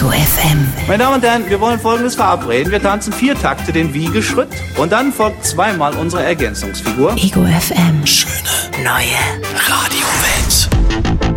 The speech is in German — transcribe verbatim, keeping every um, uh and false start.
Ego F M. Meine Damen und Herren, wir wollen Folgendes verabreden. Wir tanzen vier Takte den Wiegeschritt und dann folgt zweimal unsere Ergänzungsfigur. Ego F M. Schöne neue Radio.